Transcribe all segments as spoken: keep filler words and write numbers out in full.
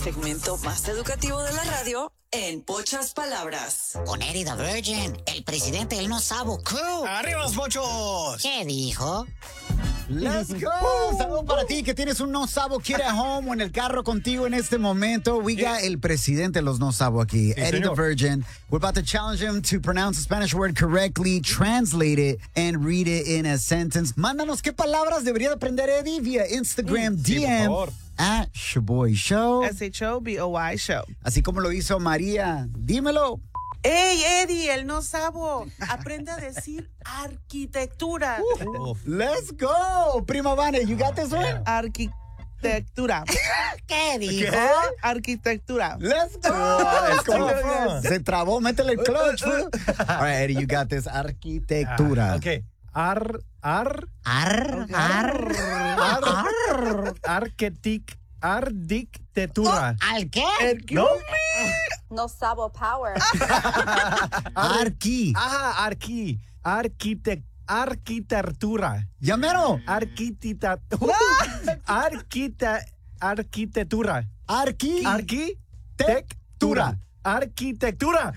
Segmento más educativo de la radio en pocas palabras. Con Eddie the Virgin, el presidente del No Sabo Crew. ¡Arriba los pochos! ¿Qué dijo? Let's go. Saludos para ti que tienes un No Sabo Kid at home o en el carro contigo en este momento. We got el presidente de los No Sabo aquí, Sí, Eddie señor. the Virgin. We're about to challenge him to pronounce a Spanish word correctly, translate it, and read it in a sentence. Mándanos qué palabras debería de aprender Eddie via Instagram Sí, D por M favor. at Shaboy Show. S H O B O Y Show. Así como lo hizo María. Dímelo. ¡Ey, Eddie, el no sabo! Aprende a decir arquitectura. Uf. Let's go. Prima Vane, you got this one? Arquitectura. ¿Qué dijo? Arquitectura. Let's go. Wow, Come it's on. fun. Se trabó, métele el clutch. fool. All right, Eddie, you got this. Arquitectura. Ah, ok. Ar, ar, Ar, ar, ar. arquetic, ardictetura. ¿Al qué? ¿No? No Sabo Power. Arqui. Ajá, arqui, arquitect, arquitectura. Llamero. Arquitita, arquita, arquitectura. Arqui. Arquitectura. Arquitectura.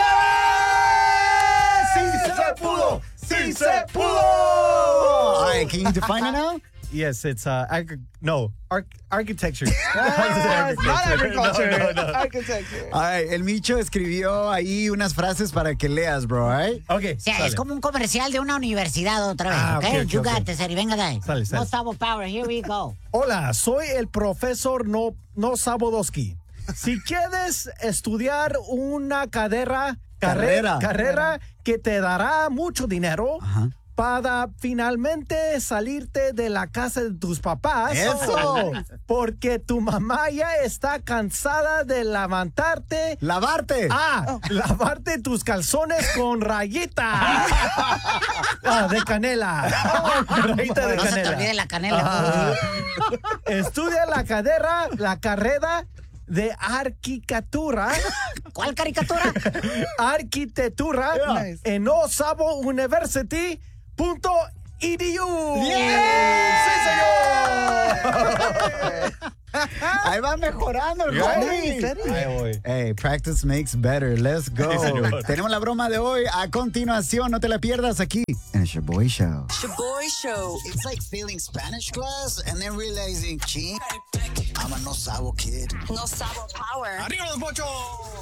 ¡Sí se pudo! ¡Sí se pudo! All right, can you define it now? Yes, it's uh, ag- no, arch- architecture. Ah, it's not agriculture. No, no, no. Architecture. All right, el Micho escribió ahí unas frases para que leas, bro, all right? Okay, O sea, sale. es como un comercial de una universidad otra vez, Ah, ¿ok? ok, ok, You ok. got this, Eddie. Venga de ahí. Sale, sale. No Sabo Power, here we go. Hola, soy el profesor No, no Sabodowski. Si quieres estudiar una carrera, Carrera. carrera, carrera que te dará mucho dinero Ajá. para finalmente salirte de la casa de tus papás. ¡Eso! Porque tu mamá ya está cansada de levantarte. Lavarte. Ah, lavarte tus calzones con rayita. Ah, de canela. Rayita de No se te olvide canela. la canela. Ajá. Estudia la carrera, la carrera de arquitectura, ¿Cuál caricatura? arquitectura Nice. en Osabo University punto E D U. Ahí va mejorando el Sí, homie. señor. Ahí voy. Hey, practice makes better. Let's go. Sí, señor. Tenemos la broma de hoy a continuación. No te la pierdas aquí en el Shaboy Show. Shaboy Show. It's like failing Spanish class and then realizing, gee, I'm a no sabo kid. No Sabo Power. ¡Arriba los pochos!